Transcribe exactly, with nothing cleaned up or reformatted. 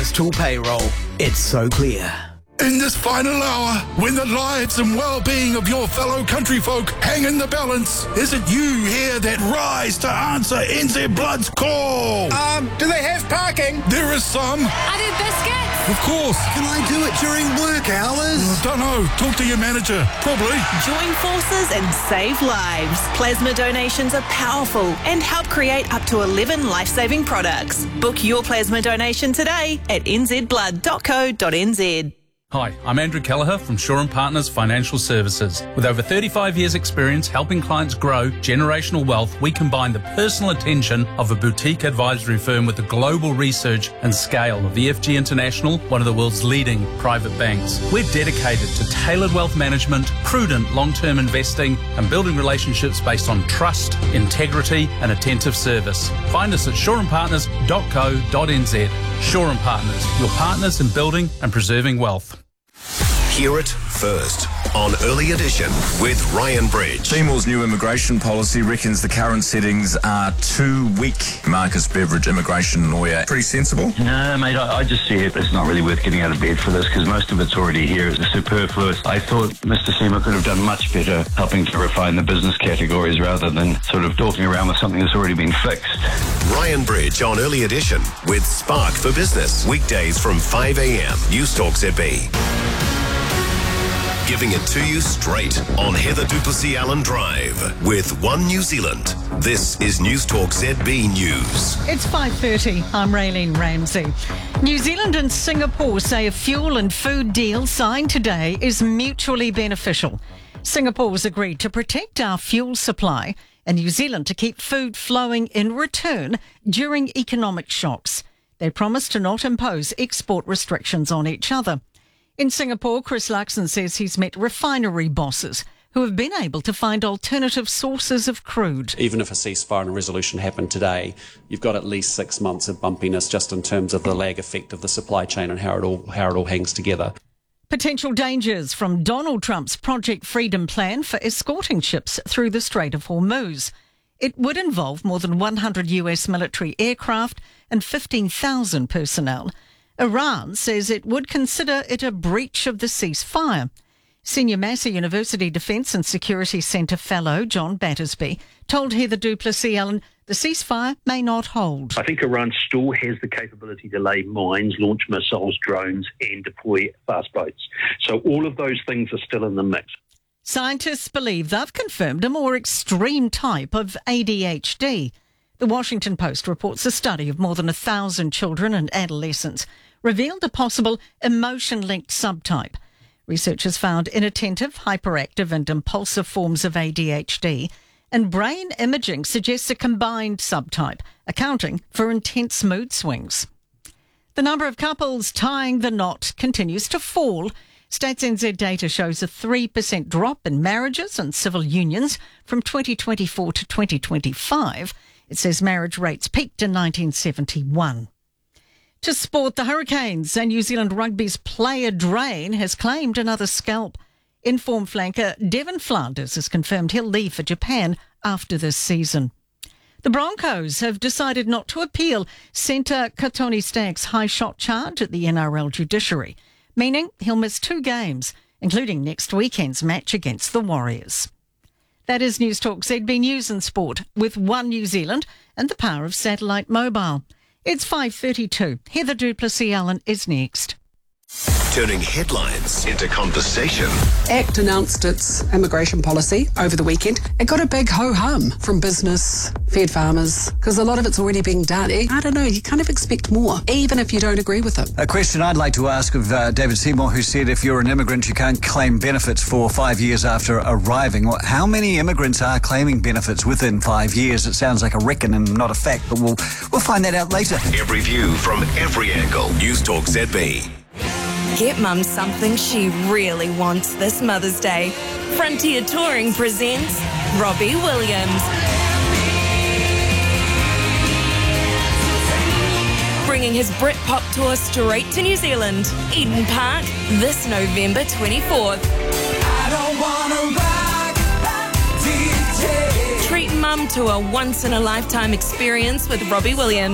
First Tool Payroll. It's so clear. In this final hour, when the lives and well-being of your fellow countryfolk hang in the balance, is it you here that rise to answer N Z Blood's call? Um, do they have parking? There is some. Are there biscuits? Of course. Can I do it during work hours? I don't know. Talk to your manager. Probably. Join forces and save lives. Plasma donations are powerful and help create up to eleven life-saving products. Book your plasma donation today at n z blood dot co dot n z. Hi, I'm Andrew Kelleher from Shaw and Partners Financial Services. With over thirty-five years experience helping clients grow generational wealth, we combine the personal attention of a boutique advisory firm with the global research and scale of E F G International, one of the world's leading private banks. We're dedicated to tailored wealth management, prudent long-term investing, and building relationships based on trust, integrity, and attentive service. Find us at shaw and partners dot co dot n z. Shaw and Partners, your partners in building and preserving wealth. Hear it first on Early Edition with Ryan Bridge. Seymour's new immigration policy reckons the current settings are too weak. Marcus Beveridge, immigration lawyer. Pretty sensible? No, mate, I, I just see it. It's not really worth getting out of bed for this because most of it's already here. It's superfluous. I thought Mister Seymour could have done much better helping to refine the business categories rather than sort of talking around with something that's already been fixed. Ryan Bridge on Early Edition with Spark for Business. Weekdays from five a.m. News Talk Z B. Giving it to you straight on Heather Duplessis Allen Drive with One New Zealand. This is News Talk Z B News. It's five thirty. I'm Raylene Ramsey. New Zealand and Singapore say a fuel and food deal signed today is mutually beneficial. Singapore's agreed to protect our fuel supply and New Zealand to keep food flowing in return during economic shocks. They promise to not impose export restrictions on each other. In Singapore, Chris Luxon says he's met refinery bosses who have been able to find alternative sources of crude. Even if a ceasefire and a resolution happened today, you've got at least six months of bumpiness just in terms of the lag effect of the supply chain and how it all how it all hangs together. Potential dangers from Donald Trump's Project Freedom plan for escorting ships through the Strait of Hormuz. It would involve more than one hundred U S military aircraft and fifteen thousand personnel. Iran says it would consider it a breach of the ceasefire. Senior Massey University Defence and Security Centre Fellow John Battersby told Heather Duplessis Allen the ceasefire may not hold. I think Iran still has the capability to lay mines, launch missiles, drones and deploy fast boats. So all of those things are still in the mix. Scientists believe they've confirmed a more extreme type of A D H D. The Washington Post reports a study of more than a thousand children and adolescents revealed a possible emotion-linked subtype. Researchers found inattentive, hyperactive and impulsive forms of A D H D, and brain imaging suggests a combined subtype, accounting for intense mood swings. The number of couples tying the knot continues to fall. Stats N Z data shows a three percent drop in marriages and civil unions from twenty twenty-four to twenty twenty-five. It says marriage rates peaked in nineteen seventy-one. To sport, the Hurricanes and New Zealand Rugby's player drain has claimed another scalp. Inform flanker Devon Flanders has confirmed he'll leave for Japan after this season. The Broncos have decided not to appeal centre Katoni Stagg's high shot charge at the N R L judiciary, meaning he'll miss two games, including next weekend's match against the Warriors. That is News Talk Z B News and Sport with One New Zealand and the power of satellite mobile. It's five thirty-two. Heather Duplessis Allen is next. Turning headlines into conversation. ACT announced its immigration policy over the weekend. It got a big ho-hum from business, fed farmers, because a lot of it's already being done. I don't know, you kind of expect more, even if you don't agree with it. A question I'd like to ask of uh, David Seymour, who said if you're an immigrant, you can't claim benefits for five years after arriving. Well, how many immigrants are claiming benefits within five years? It sounds like a reckon and not a fact, but we'll, we'll find that out later. Every view from every angle. News Talk Z B. Get Mum something she really wants this Mother's Day. Frontier Touring presents Robbie Williams. Bringing his Britpop tour straight to New Zealand, Eden Park, this November twenty-fourth. I don't wanna rock, D J. Treat Mum to a once-in-a-lifetime experience with Robbie Williams.